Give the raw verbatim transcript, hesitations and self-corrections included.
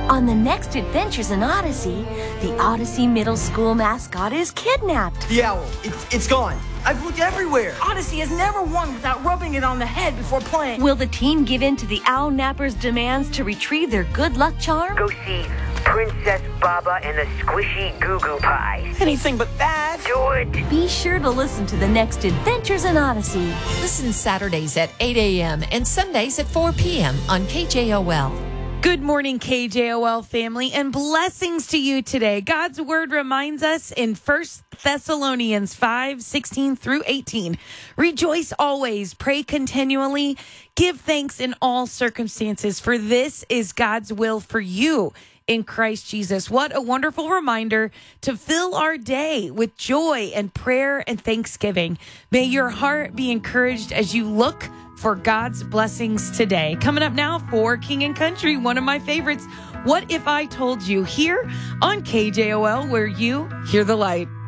On the next Adventures in Odyssey, the Odyssey Middle School mascot is kidnapped. The owl, it's, it's gone. I've looked everywhere. Odyssey has never won without rubbing it on the head before playing. Will the team give in to the Owl Napper's demands to retrieve their good luck charm? Go see Princess Baba and the Squishy Goo Goo Pies. Anything but that. Do it. Be sure to listen to the next Adventures in Odyssey. Listen Saturdays at eight a.m. and Sundays at four p.m. on K J O L. Good morning, K J O L family, and blessings to you today. God's word reminds us in First Thessalonians five, sixteen through eighteen. Rejoice always, pray continually, give thanks in all circumstances, for this is God's will for you in Christ Jesus. What a wonderful reminder to fill our day with joy and prayer and thanksgiving. May your heart be encouraged as you look for God's blessings today. Coming up now for King and Country, one of my favorites, What If I Told You, here on K J O L, where you hear the light.